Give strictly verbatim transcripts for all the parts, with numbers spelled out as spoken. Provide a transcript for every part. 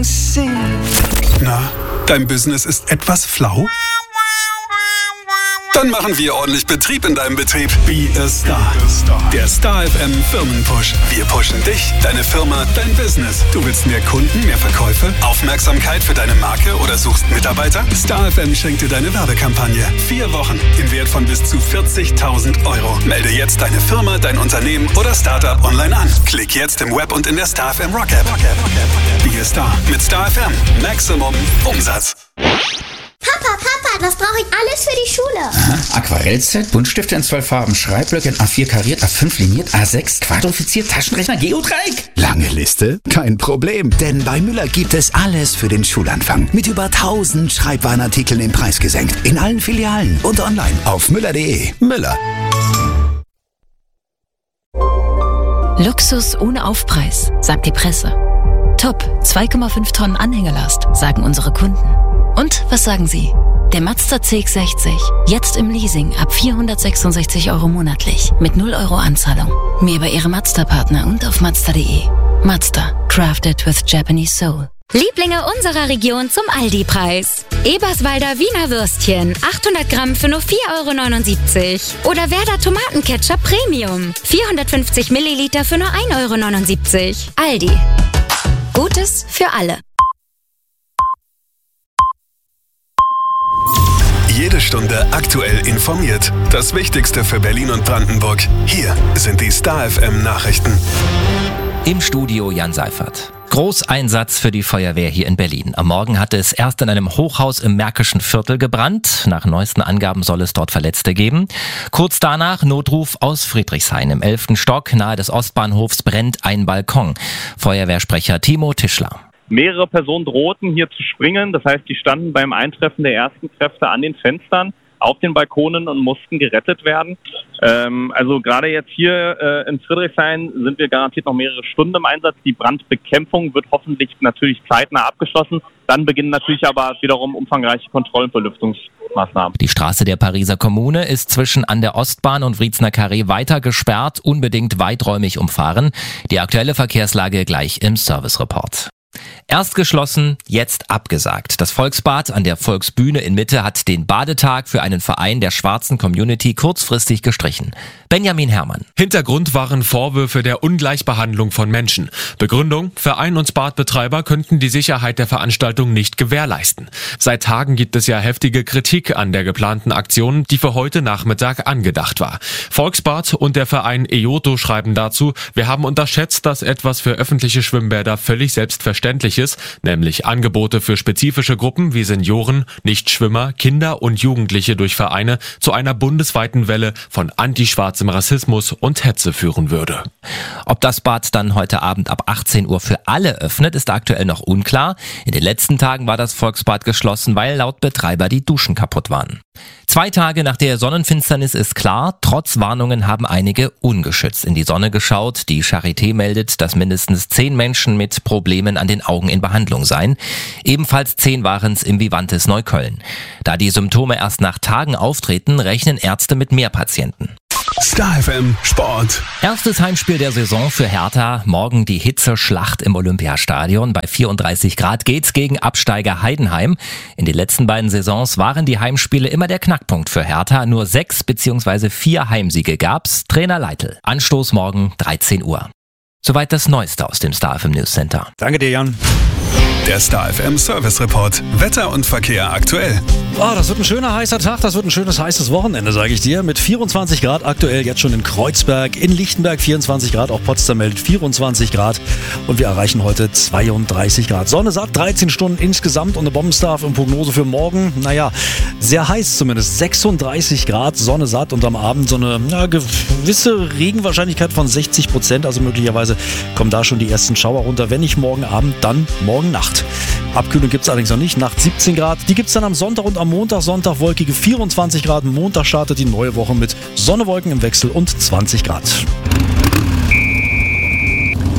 Na, dein Business ist etwas flau? Dann machen wir ordentlich Betrieb in deinem Betrieb. Be a Star. Der Star F M Firmenpush. Wir pushen dich, deine Firma, dein Business. Du willst mehr Kunden, mehr Verkäufe, Aufmerksamkeit für deine Marke oder suchst Mitarbeiter? Star F M schenkt dir deine Werbekampagne. Vier Wochen im Wert von bis zu vierzigtausend Euro. Melde jetzt deine Firma, dein Unternehmen oder Startup online an. Klick jetzt im Web und in der Star F M Rock App. Be a Star mit Star F M. Maximum Umsatz. Papa, Papa, was brauche ich alles für die Schule? Aha, Aquarellset, Buntstifte in zwölf Farben, Schreibblöcke in A vier kariert, A fünf liniert, A sechs quadrifiziert, Taschenrechner, Geodreieck. Lange Liste? Kein Problem, denn bei Müller gibt es alles für den Schulanfang. Mit über tausend Schreibwarenartikeln im Preis gesenkt. In allen Filialen und online auf müller punkt de. Müller. Luxus ohne Aufpreis, sagt die Presse. Top, zwei Komma fünf Tonnen Anhängelast, sagen unsere Kunden. Und was sagen Sie? Der Mazda C X sechzig, jetzt im Leasing ab vierhundertsechsundsechzig Euro monatlich mit null Euro Anzahlung. Mehr bei Ihrem Mazda-Partner und auf mazda punkt de. Mazda, crafted with Japanese soul. Lieblinge unserer Region zum Aldi-Preis. Eberswalder Wiener Würstchen, achthundert Gramm für nur vier Euro neunundsiebzig. Oder Werder Tomatenketchup Premium, vierhundertfünfzig Milliliter für nur ein Euro neunundsiebzig. Aldi. Gutes für alle. Jede Stunde aktuell informiert. Das Wichtigste für Berlin und Brandenburg. Hier sind die Star F M Nachrichten. Im Studio Jan Seifert. Großeinsatz für die Feuerwehr hier in Berlin. Am Morgen hatte es erst in einem Hochhaus im Märkischen Viertel gebrannt. Nach neuesten Angaben soll es dort Verletzte geben. Kurz danach Notruf aus Friedrichshain. Im elften Stock nahe des Ostbahnhofs brennt ein Balkon. Feuerwehrsprecher Timo Tischler. Mehrere Personen drohten hier zu springen. Das heißt, die standen beim Eintreffen der ersten Kräfte an den Fenstern auf den Balkonen und mussten gerettet werden. Ähm, also gerade jetzt hier äh, in Friedrichshain sind wir garantiert noch mehrere Stunden im Einsatz. Die Brandbekämpfung wird hoffentlich natürlich zeitnah abgeschlossen. Dann beginnen natürlich aber wiederum umfangreiche Kontroll- und Belüftungsmaßnahmen. Die Straße der Pariser Kommune ist zwischen an der Ostbahn und Wriezener Karree weiter gesperrt, unbedingt weiträumig umfahren. Die aktuelle Verkehrslage gleich im Service-Report. Erst geschlossen, jetzt abgesagt. Das Volksbad an der Volksbühne in Mitte hat den Badetag für einen Verein der schwarzen Community kurzfristig gestrichen. Benjamin Herrmann. Hintergrund waren Vorwürfe der Ungleichbehandlung von Menschen. Begründung: Verein und Badbetreiber könnten die Sicherheit der Veranstaltung nicht gewährleisten. Seit Tagen gibt es ja heftige Kritik an der geplanten Aktion, die für heute Nachmittag angedacht war. Volksbad und der Verein E J O T O schreiben dazu: Wir haben unterschätzt, dass etwas für öffentliche Schwimmbäder völlig selbstverständlich ist, nämlich Angebote für spezifische Gruppen wie Senioren, Nichtschwimmer, Kinder und Jugendliche durch Vereine zu einer bundesweiten Welle von antischwarzem Rassismus und Hetze führen würde. Ob das Bad dann heute Abend ab achtzehn Uhr für alle öffnet, ist aktuell noch unklar. In den letzten Tagen war das Volksbad geschlossen, weil laut Betreiber die Duschen kaputt waren. Zwei Tage nach der Sonnenfinsternis ist klar, trotz Warnungen haben einige ungeschützt in die Sonne geschaut. Die Charité meldet, dass mindestens zehn Menschen mit Problemen an den Augen in Behandlung seien. Ebenfalls zehn waren es im Vivantes Neukölln. Da die Symptome erst nach Tagen auftreten, rechnen Ärzte mit mehr Patienten. Star F M Sport. Erstes Heimspiel der Saison für Hertha. Morgen die Hitzeschlacht im Olympiastadion. Bei vierunddreißig Grad geht's gegen Absteiger Heidenheim. In den letzten beiden Saisons waren die Heimspiele immer der Knackpunkt für Hertha. Nur sechs bzw. vier Heimsiege gab's. Trainer Leitl. Anstoß morgen dreizehn Uhr. Soweit das Neueste aus dem Star F M News Center. Danke dir, Jan. Der Star F M Service Report. Wetter und Verkehr aktuell. Oh, das wird ein schöner heißer Tag, das wird ein schönes heißes Wochenende, sage ich dir. Mit vierundzwanzig Grad aktuell jetzt schon in Kreuzberg, in Lichtenberg vierundzwanzig Grad, auch Potsdam meldet vierundzwanzig Grad und wir erreichen heute zweiunddreißig Grad. Sonne satt, dreizehn Stunden insgesamt und eine Bombenstarf und Prognose für morgen. Naja, sehr heiß zumindest, sechsunddreißig Grad, Sonne satt und am Abend so eine ja, gewisse Regenwahrscheinlichkeit von sechzig Prozent, also möglicherweise kommen da schon die ersten Schauer runter. Wenn nicht morgen Abend, dann morgen Nacht. Abkühlung gibt es allerdings noch nicht. Nacht siebzehn Grad. Die gibt es dann am Sonntag und am Montag. Sonntag wolkige vierundzwanzig Grad. Montag startet die neue Woche mit Sonne, Wolken im Wechsel und zwanzig Grad.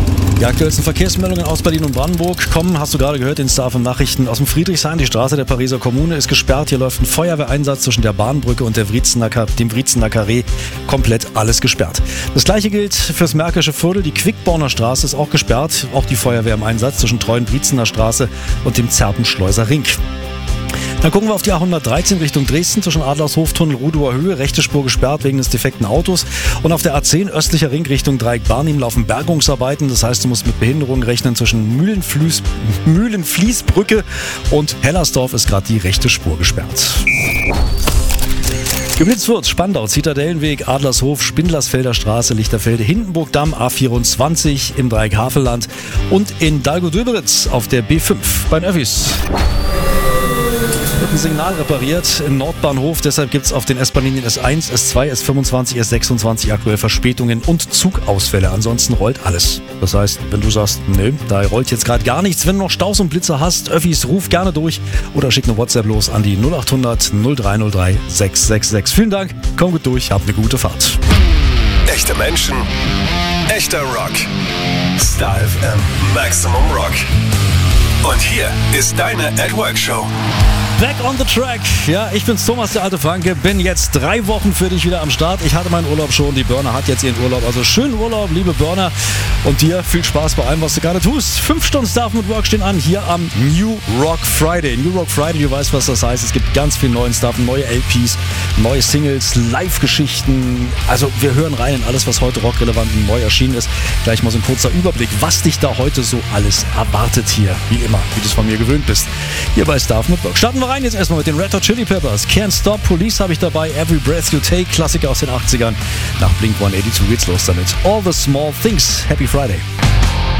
Die aktuellsten Verkehrsmeldungen aus Berlin und Brandenburg kommen, hast du gerade gehört, in Star von Nachrichten aus dem Friedrichshain. Die Straße der Pariser Kommune ist gesperrt. Hier läuft ein Feuerwehreinsatz zwischen der Bahnbrücke und der Wriezener, dem Wriezener Carré. Komplett alles gesperrt. Das gleiche gilt fürs Märkische Viertel. Die Quickborner Straße ist auch gesperrt. Auch die Feuerwehr im Einsatz zwischen Treuen-Wriezener Straße und dem Zerpenschleuser Ring. Dann gucken wir auf die A hundertdreizehn Richtung Dresden zwischen Adlershoftunnel, Rudower Höhe, rechte Spur gesperrt wegen des defekten Autos. Und auf der A zehn östlicher Ring Richtung Dreieck Barnim laufen Bergungsarbeiten. Das heißt, du musst mit Behinderungen rechnen. Zwischen Mühlenfließ, Mühlenfließbrücke und Hellersdorf ist gerade die rechte Spur gesperrt. Geblitzt wird Spandau, Zitadellenweg, Adlershof, Spindlersfelder Straße, Lichterfelde, Hindenburgdamm, A vierundzwanzig im Dreieck Havelland und in Dalgo-Döberitz auf der B fünf bei den Öffis. Wird ein Signal repariert im Nordbahnhof, deshalb gibt es auf den S-Bahn-Linien S eins, S zwei, S fünfundzwanzig, S sechsundzwanzig aktuell Verspätungen und Zugausfälle. Ansonsten rollt alles. Das heißt, wenn du sagst, nee, da rollt jetzt gerade gar nichts, wenn du noch Staus und Blitzer hast, Öffis, ruf gerne durch oder schick eine WhatsApp los an die null achthundert null drei null drei sechs sechs sechs. Vielen Dank, komm gut durch, habt eine gute Fahrt. Echte Menschen, echter Rock. Star F M Maximum Rock. Und hier ist deine At Work Show. Back on the track. Ja, ich bin's, Thomas, der alte Franke. Bin jetzt drei Wochen für dich wieder am Start. Ich hatte meinen Urlaub schon. Die Burner hat jetzt ihren Urlaub. Also schönen Urlaub, liebe Burner. Und dir viel Spaß bei allem, was du gerade tust. Fünf Stunden Stuff mit Work stehen an hier am New Rock Friday. New Rock Friday, du weißt, was das heißt. Es gibt ganz viel neuen Stuff, neue L Ps, neue Singles, Live-Geschichten. Also wir hören rein in alles, was heute rockrelevant und neu erschienen ist. Gleich mal so ein kurzer Überblick, was dich da heute so alles erwartet hier. Wie immer, wie du es von mir gewöhnt bist. Hier bei Stuff mit Work. Starten wir rein jetzt erstmal mit den Red Hot Chili Peppers. Can't Stop, Police habe ich dabei, Every Breath You Take, Klassiker aus den achtzigern. Nach Blink hundertachtzig geht's los damit. All the Small Things. Happy Friday.